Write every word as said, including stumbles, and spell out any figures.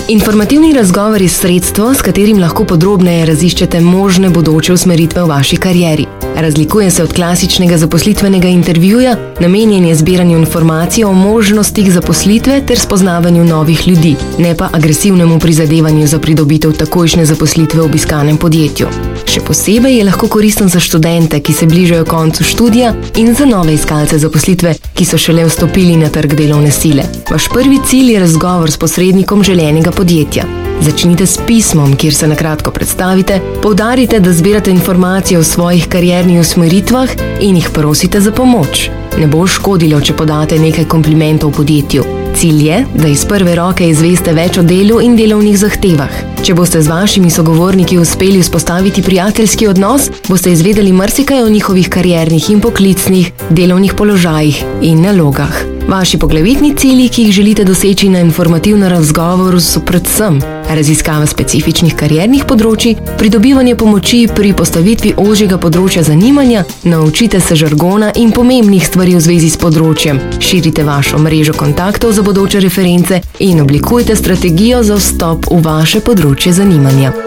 Informativni razgovor je sredstvo, s katerim lahko podrobneje raziščete možne bodoče usmeritve v vaši karieri. Razlikuje se od klasičnega zaposlitvenega intervjuja, namenjen je zbiranju informacij o možnostih zaposlitve ter spoznavanju novih ljudi, ne pa agresivnemu prizadevanju za pridobitev takojšnje zaposlitve v obiskanem podjetju. Še posebej je lahko koristen za študente, ki se bližajo koncu študija, in za nove iskalce zaposlitve, ki so šele vstopili na trg delovne sile. Vaš prvi cilj je razgovor s posrednikom želenega podjetja. Začnite s pismom, kjer se na kratko predstavite, poudarite, da zbirate informacije o svojih kariernih usmeritvah in jih prosite za pomoč. Ne bo škodilo, če podate nekaj komplimentov podjetju. Cilj je, da iz prve roke izveste več o delu in delovnih zahtevah. Če boste z vašimi sogovorniki uspeli vzpostaviti prijateljski odnos, boste izvedeli marsikaj o njihovih kariernih in poklicnih, delovnih položajih in nalogah. Vaši poglavitni cilji, ki jih želite doseči na informativnem razgovoru, so predvsem raziskava specifičnih kariernih področij, pridobivanje pomoči pri postavitvi ožjega področja zanimanja, naučite se žargona in pomembnih stvari v zvezi s področjem, širite vašo mrežo kontaktov za bodoče reference in oblikujte strategijo za vstop v vaše področje zanimanja.